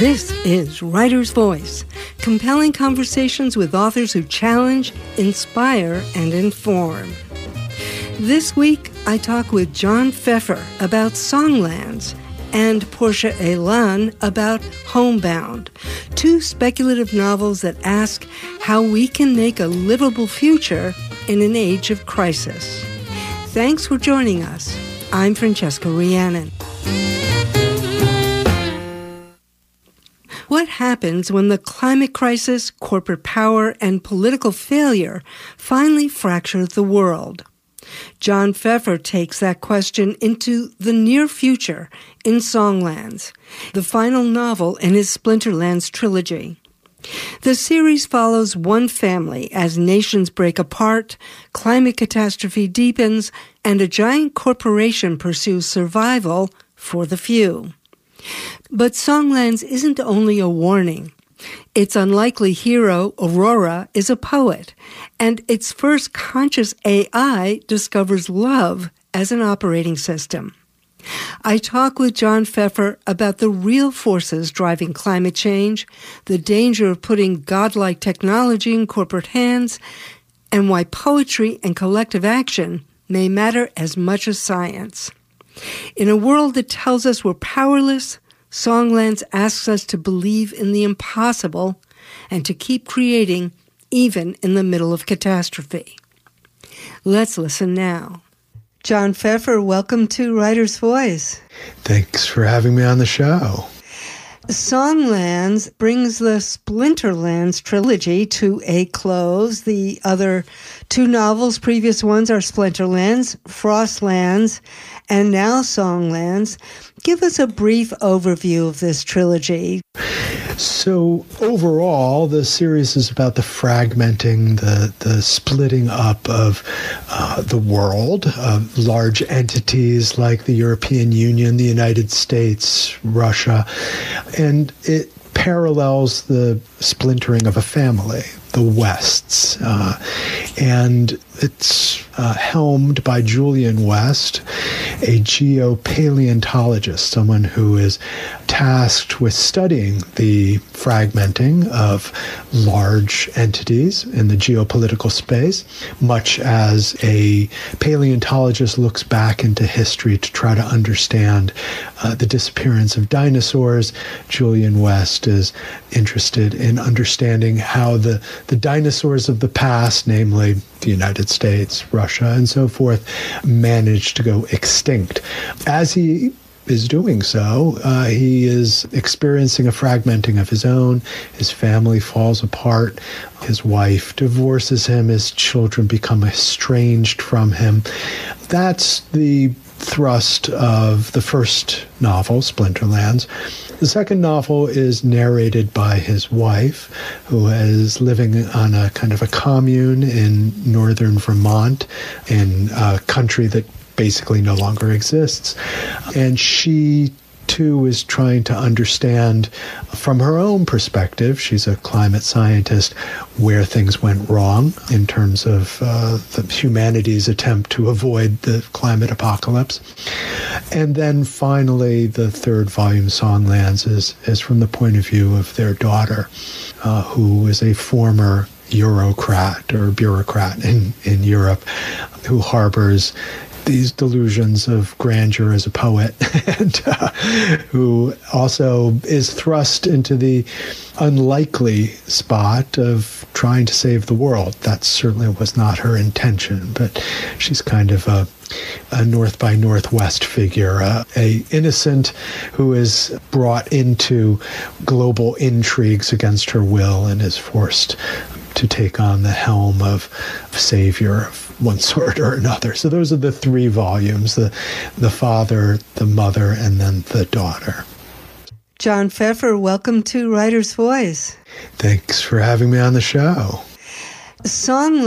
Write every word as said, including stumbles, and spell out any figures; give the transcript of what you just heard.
This is Writer's Voice, compelling conversations with authors who challenge, inspire, and inform. This week, I talk with John Pfeffer about Songlands and Portia A. Lunn about Homebound, two speculative novels that ask how we can make a livable future in an age of crisis. Thanks for joining us. I'm Francesca Rhiannon. What happens when the climate crisis, corporate power, and political failure finally fracture the world? John Pfeffer takes that question into the near future in Songlands, the final novel in his Splinterlands trilogy. The series follows one family as nations break apart, climate catastrophe deepens, and a giant corporation pursues survival for the few. But Songlands isn't only a warning. Its unlikely hero, Aurora, is a poet, and its first conscious A I discovers love as an operating system. I talk with John Pfeffer about the real forces driving climate change, the danger of putting godlike technology in corporate hands, and why poetry and collective action may matter as much as science. In a world that tells us we're powerless, Songlands asks us to believe in the impossible and to keep creating even in the middle of catastrophe. Let's listen now. John Pfeffer, welcome to Writer's Voice. Thanks for having me on the show. Songlands brings the Splinterlands trilogy to a close. The other two novels, previous ones, are Splinterlands, Frostlands, and now Songlands. Give us a brief overview of this trilogy. So overall, the series is about the fragmenting, the the splitting up of uh, the world, of large entities like the European Union, the United States, Russia, and it parallels the splintering of a family, the Wests. Uh, and it's uh, helmed by Julian West, a geopaleontologist, someone who is tasked with studying the fragmenting of large entities in the geopolitical space, much as a paleontologist looks back into history to try to understand uh, the disappearance of dinosaurs. Julian West is interested in understanding how the, the dinosaurs of the past, namely the United States, Russia, and so forth, managed to go extinct. As he is doing so, uh, he is experiencing a fragmenting of his own. His family falls apart. His wife divorces him. His children become estranged from him. That's the thrust of the first novel, Splinterlands. The second novel is narrated by his wife, who is living on a kind of a commune in northern Vermont, in a country that basically no longer exists. And she, too, is trying to understand from her own perspective, she's a climate scientist, where things went wrong in terms of uh, the humanity's attempt to avoid the climate apocalypse. And then finally, the third volume, Songlands, is, is from the point of view of their daughter, uh, who is a former Eurocrat or bureaucrat in, in Europe, who harbors these delusions of grandeur as a poet, and uh, who also is thrust into the unlikely spot of trying to save the world. That certainly was not her intention, but she's kind of a, a North by Northwest figure, uh, a innocent who is brought into global intrigues against her will and is forced to take on the helm of savior of one sort or another. So those are the three volumes, the the father, the mother, and then the daughter. John Pfeffer, welcome to Writer's Voice. Thanks for having me on the show. Song